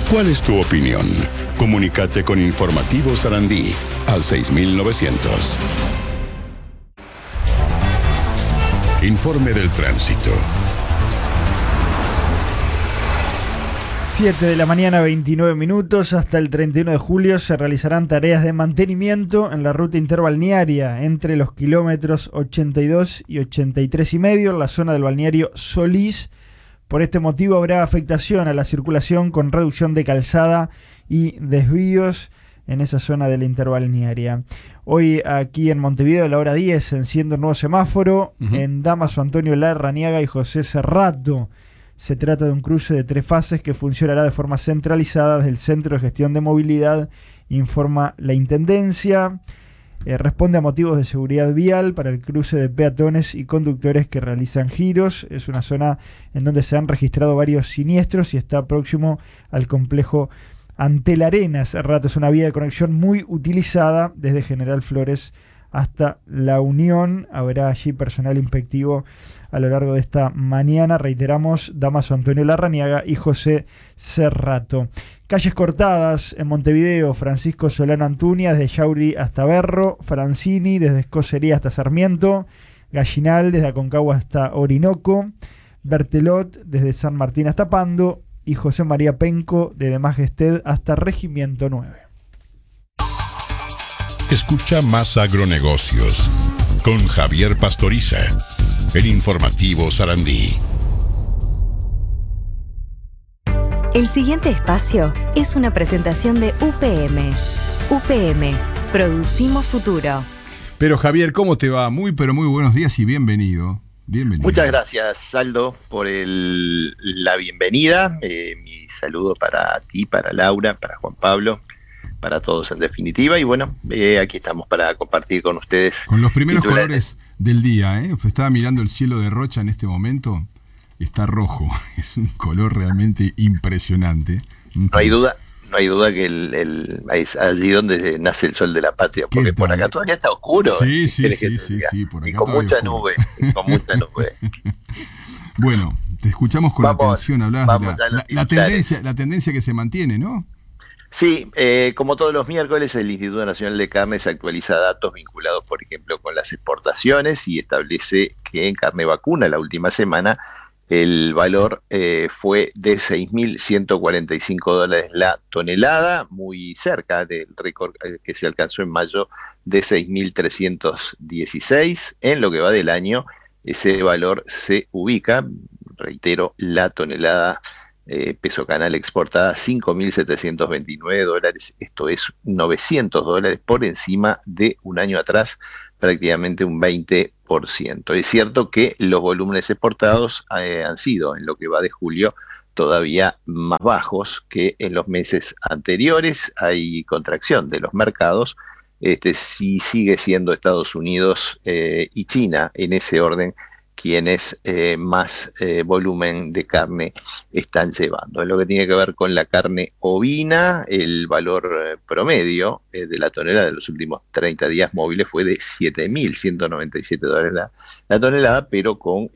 ¿Cuál es tu opinión? Comunícate con Informativo Sarandí al 6900. Informe del tránsito. 7 de la mañana, 29 minutos. Hasta el 31 de julio se realizarán tareas de mantenimiento en la ruta interbalnearia entre los kilómetros 82 y 83 y medio en la zona del balneario Solís. Por este motivo habrá afectación a la circulación con reducción de calzada y desvíos en esa zona de la interbalnearia. Hoy aquí en Montevideo a la hora 10 se enciende un nuevo semáforo en Dámaso Antonio Larrañaga y José Cerrato. Se trata de un cruce de 3 fases que funcionará de forma centralizada desde el Centro de Gestión de Movilidad, informa la Intendencia. Responde a motivos de seguridad vial para el cruce de peatones y conductores que realizan giros. Es una zona en donde se han registrado varios siniestros y está próximo al complejo Antel Arenas. Cerrato es una vía de conexión muy utilizada desde General Flores hasta La Unión. Habrá allí personal inspectivo a lo largo de esta mañana. Reiteramos, Dámaso Antonio Larrañaga y José Cerrato. Calles cortadas en Montevideo: Francisco Solano Antuña desde Yauri hasta Berro, Francini desde Escocería hasta Sarmiento, Gallinal desde Aconcagua hasta Orinoco, Bertelot desde San Martín hasta Pando y José María Penco desde Majested hasta Regimiento 9. Escucha Más Agronegocios con Javier Pastoriza, el Informativo Sarandí. El siguiente espacio es una presentación de UPM. UPM, producimos futuro. Pero Javier, ¿cómo te va? Pero muy buenos días y bienvenido. Bienvenido. Muchas gracias, Aldo, por la bienvenida. Mi saludo para ti, para Laura, para Juan Pablo, para todos en definitiva. Y bueno, aquí estamos para compartir con ustedes. Con los primeros colores del día, ¿eh? Estaba mirando el cielo de Rocha en este momento. Está rojo. Es un color realmente impresionante. No hay duda que es allí donde nace el sol de la patria, porque por acá todavía está oscuro. Sí, por acá y con mucha nube, Bueno, te escuchamos con atención. Hablabas de la tendencia que se mantiene, ¿no? Sí, como todos los miércoles, el Instituto Nacional de Carnes actualiza datos vinculados, por ejemplo, con las exportaciones y establece que en carne vacuna la última semana el valor fue de $6.145 la tonelada, muy cerca del récord que se alcanzó en mayo de 6.316. En lo que va del año, ese valor se ubica, reitero, la tonelada peso canal exportada, $5.729, esto es $900 por encima de un año atrás, prácticamente un 20%. Es cierto que los volúmenes exportados han sido, en lo que va de julio, todavía más bajos que en los meses anteriores. Hay contracción de los mercados. Sí sigue siendo Estados Unidos y China en ese orden quienes más volumen de carne están llevando. En lo que tiene que ver con la carne ovina, el valor promedio de la tonelada de los últimos 30 días móviles fue de $7.197 la tonelada, pero con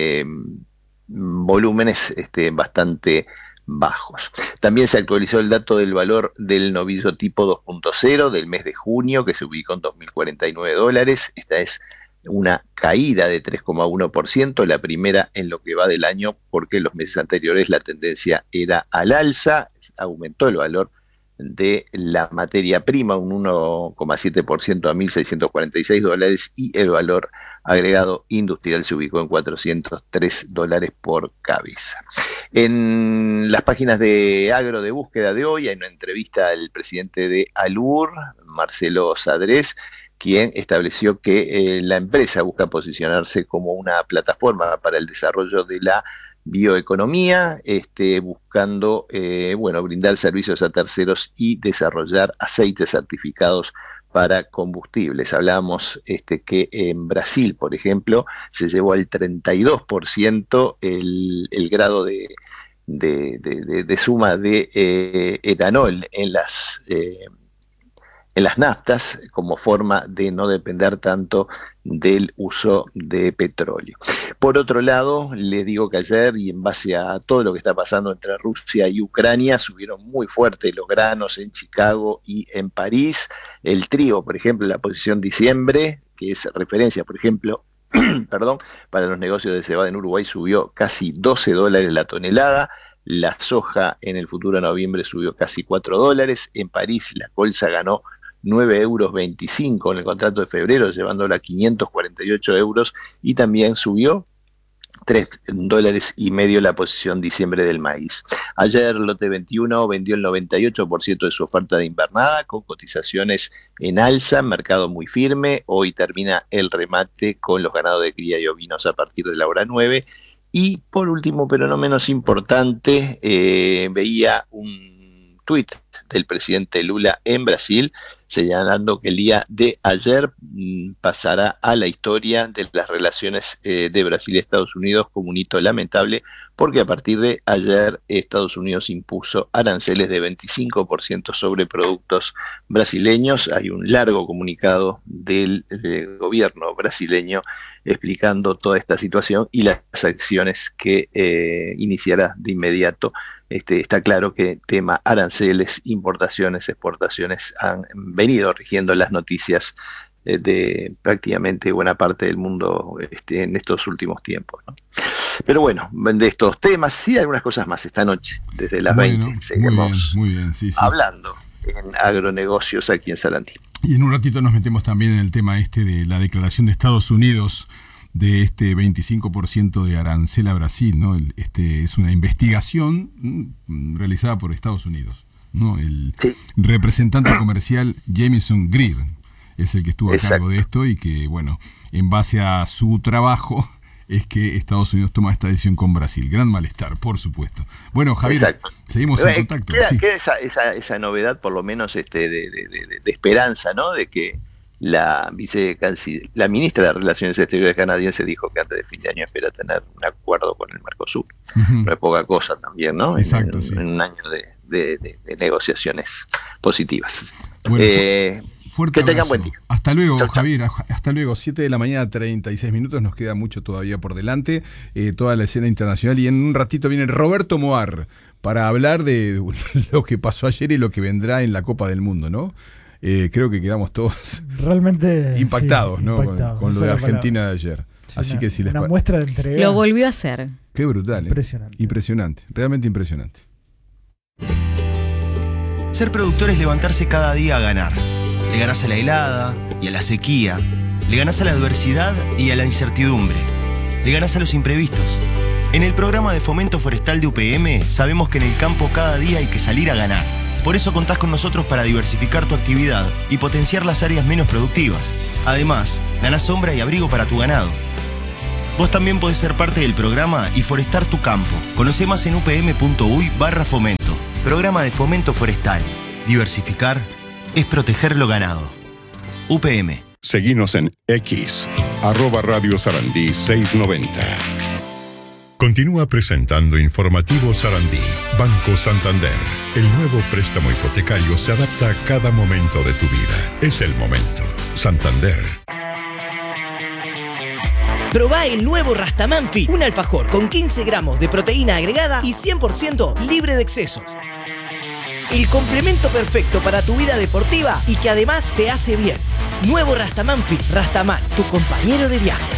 volúmenes bastante bajos. También se actualizó el dato del valor del novillo tipo 2.0 del mes de junio, que se ubicó en $2.049. Esta es una caída de 3,1%, la primera en lo que va del año, porque en los meses anteriores la tendencia era al alza. Aumentó el valor de la materia prima un 1,7% a $1.646 y el valor agregado industrial se ubicó en $403 por cabeza. En las páginas de Agro de Búsqueda de hoy hay una entrevista al presidente de Alur, Marcelo Sadrés, quien estableció que la empresa busca posicionarse como una plataforma para el desarrollo de la bioeconomía, buscando brindar servicios a terceros y desarrollar aceites certificados para combustibles. Hablamos que en Brasil, por ejemplo, se llevó al 32% el grado de suma de etanol las naftas como forma de no depender tanto del uso de petróleo. Por otro lado, les digo que ayer, y en base a todo lo que está pasando entre Rusia y Ucrania, subieron muy fuerte los granos en Chicago y en París. El trigo, por ejemplo, la posición diciembre, que es referencia, por ejemplo, para los negocios de cebada en Uruguay, subió casi $12 la tonelada. La soja en el futuro noviembre subió casi $4. En París la colza ganó 9,25 € en el contrato de febrero, llevándola a 548 €, y también subió $3,5 la posición diciembre del maíz. Ayer Lote 21 vendió el 98% de su oferta de invernada, con cotizaciones en alza, mercado muy firme. Hoy termina el remate con los ganados de cría y ovinos a partir de la hora 9. Y por último, pero no menos importante, veía un tuit del presidente Lula en Brasil, señalando que el día de ayer pasará a la historia de las relaciones de Brasil y Estados Unidos como un hito lamentable, porque a partir de ayer Estados Unidos impuso aranceles de 25% sobre productos brasileños. Hay un largo comunicado del gobierno brasileño explicando toda esta situación y las acciones que iniciará de inmediato. Está claro que tema aranceles, importaciones, exportaciones han venido rigiendo las noticias de prácticamente buena parte del mundo en estos últimos tiempos, ¿no? Pero bueno, de estos temas, sí, algunas cosas más esta noche, desde las 20, seguimos muy bien, sí. hablando en agronegocios aquí en Sarandí. Y en un ratito nos metemos también en el tema de la declaración de Estados Unidos de este 25% de arancel a Brasil, ¿no? Es una investigación realizada por Estados Unidos, ¿no? El representante comercial Jamieson Greer es el que estuvo a cargo de esto, y que, bueno, en base a su trabajo es que Estados Unidos toma esta decisión con Brasil. Gran malestar, por supuesto. Bueno, Javier, seguimos en contacto. Queda esa novedad, por lo menos, de esperanza, ¿no? De que la ministra de Relaciones Exteriores canadiense dijo que antes de fin de año espera tener un acuerdo con el Mercosur. No es poca cosa también, ¿no? Exacto, en un año de negociaciones positivas. Bueno, fuerte que tengan abrazo. Buen día. Hasta luego, Chau, Javier. Hasta luego. 7 de la mañana, 36 minutos. Nos queda mucho todavía por delante. Toda la escena internacional. Y en un ratito viene Roberto Moar para hablar de lo que pasó ayer y lo que vendrá en la Copa del Mundo, ¿no? Creo que quedamos todos realmente impactados, ¿no? Impactados. Con lo de Argentina de ayer. Sí, así que si les una muestra de entrega. Lo volvió a hacer. Qué brutal. Impresionante. Realmente impresionante. Ser productor es levantarse cada día a ganar. Le ganás a la helada y a la sequía. Le ganás a la adversidad y a la incertidumbre. Le ganás a los imprevistos. En el programa de Fomento Forestal de UPM sabemos que en el campo cada día hay que salir a ganar. Por eso contás con nosotros para diversificar tu actividad y potenciar las áreas menos productivas. Además, ganás sombra y abrigo para tu ganado. Vos también podés ser parte del programa y forestar tu campo. Conocé más en upm.uy/fomento. Programa de Fomento Forestal. Diversificar es proteger lo ganado. UPM. Seguinos en X, @Radio Sarandí 690. Continúa presentando Informativo Sarandí. Banco Santander. El nuevo préstamo hipotecario se adapta a cada momento de tu vida. Es el momento. Santander. Probá el nuevo Rastaman Fit, un alfajor con 15 gramos de proteína agregada y 100% libre de excesos. El complemento perfecto para tu vida deportiva y que además te hace bien. Nuevo Rastaman Fit. Rastaman, tu compañero de viaje.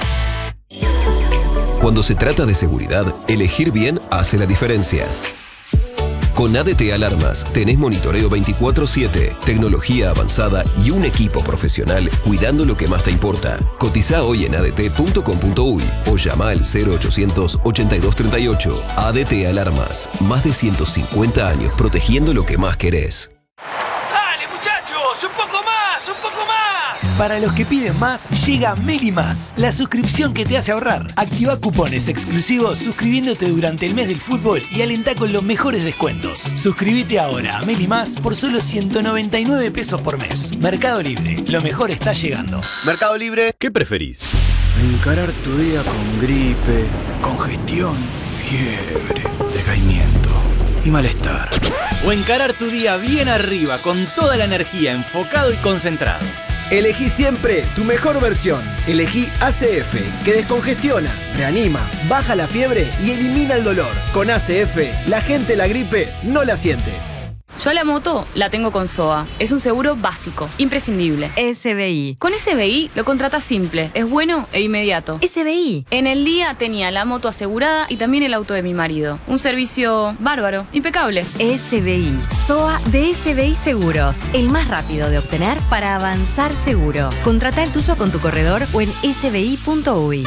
Cuando se trata de seguridad, elegir bien hace la diferencia. Con ADT Alarmas tenés monitoreo 24/7, tecnología avanzada y un equipo profesional cuidando lo que más te importa. Cotizá hoy en adt.com.uy o llama al 0800 8238. ADT Alarmas, más de 150 años protegiendo lo que más querés. ¡Dale, muchachos! ¡Un poco más! ¡Un poco más! Para los que piden más, llega Meli Más, la suscripción que te hace ahorrar. Activa cupones exclusivos suscribiéndote durante el mes del fútbol y alentá con los mejores descuentos. Suscríbete ahora a Meli Más por solo 199 pesos por mes. Mercado Libre, lo mejor está llegando. Mercado Libre. ¿Qué preferís? Encarar tu día con gripe, congestión, fiebre, decaimiento. y malestar. O encarar tu día bien arriba, con toda la energía, enfocado y concentrado. Elegí siempre tu mejor versión. Elegí ACF, que descongestiona, reanima, baja la fiebre y elimina el dolor. Con ACF, la gente la gripe no la siente. Yo la moto la tengo con SOA. Es un seguro básico, imprescindible. SBI. Con SBI lo contratas simple, es bueno e inmediato. SBI. En el día tenía la moto asegurada y también el auto de mi marido. Un servicio bárbaro, impecable. SBI. SOA de SBI Seguros. El más rápido de obtener para avanzar seguro. Contrata el tuyo con tu corredor o en sbi.uy.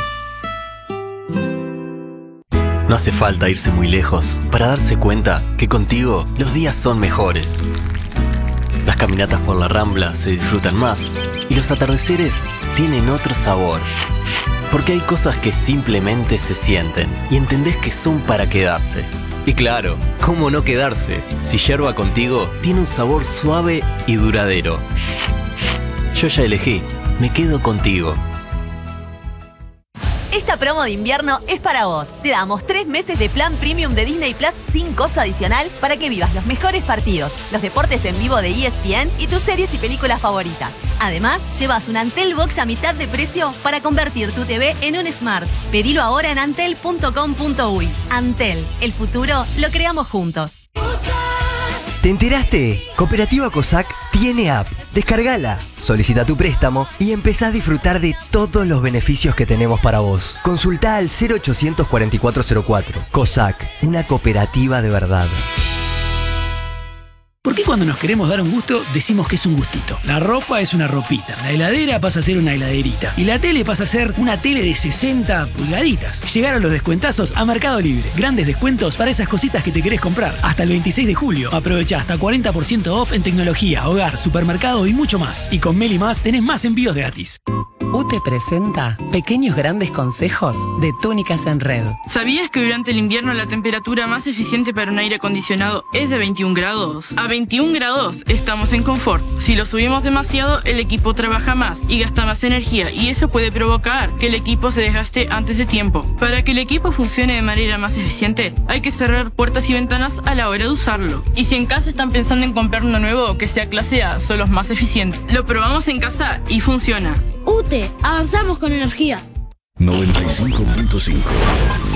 No hace falta irse muy lejos para darse cuenta que contigo los días son mejores. Las caminatas por la Rambla se disfrutan más y los atardeceres tienen otro sabor. Porque hay cosas que simplemente se sienten y entendés que son para quedarse. Y claro, ¿cómo no quedarse si Yerba Contigo tiene un sabor suave y duradero? Yo ya elegí, me quedo contigo. Esta promo de invierno es para vos. Te damos 3 meses de plan premium de Disney Plus sin costo adicional para que vivas los mejores partidos, los deportes en vivo de ESPN y tus series y películas favoritas. Además, llevas un Antel Box a mitad de precio para convertir tu TV en un Smart. Pedilo ahora en antel.com.uy. Antel, el futuro lo creamos juntos. ¿Te enteraste? Cooperativa COSAC tiene app. Descárgala, solicita tu préstamo y empezá a disfrutar de todos los beneficios que tenemos para vos. Consultá al 0800 4404. COSAC, una cooperativa de verdad. ¿Por qué cuando nos queremos dar un gusto decimos que es un gustito? La ropa es una ropita, la heladera pasa a ser una heladerita y la tele pasa a ser una tele de 60 pulgaditas. Llegaron los descuentazos a Mercado Libre. Grandes descuentos para esas cositas que te querés comprar. Hasta el 26 de julio. Aprovecha hasta 40% off en tecnología, hogar, supermercado y mucho más. Y con Meli Más tenés más envíos gratis. UTE presenta Pequeños Grandes Consejos de Túnicas en Red. ¿Sabías que durante el invierno la temperatura más eficiente para un aire acondicionado es de 21 grados? A 21 grados estamos en confort. Si lo subimos demasiado, el equipo trabaja más y gasta más energía y eso puede provocar que el equipo se desgaste antes de tiempo. Para que el equipo funcione de manera más eficiente, hay que cerrar puertas y ventanas a la hora de usarlo. Y si en casa están pensando en comprar uno nuevo que sea clase A, son los más eficientes. Lo probamos en casa y funciona. UTE, avanzamos con energía. 95.5